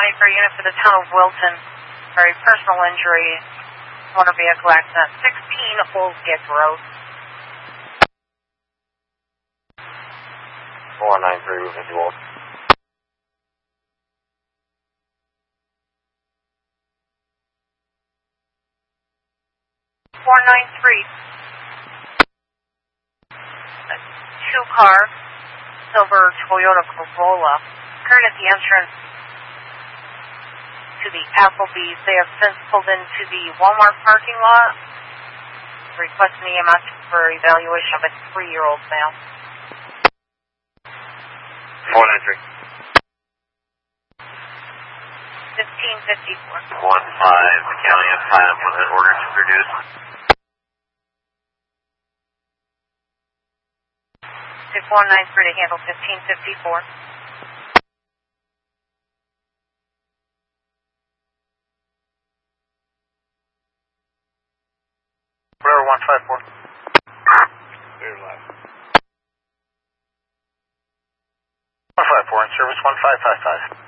for unit for the town of Wilton. Very personal injury, motor vehicle accident, 16 Holsgate Road. 493 with visual. 493. A two-car silver Toyota Corolla occurred at the entrance to the Applebee's. They have since pulled into the Walmart parking lot, requesting EMS for evaluation of a 3-year-old male. 493. 1554. 1-5, the county of Pine with an order to produce. 6193 to handle 1554. Whatever, 154. Clear left. 154 in service, 1555.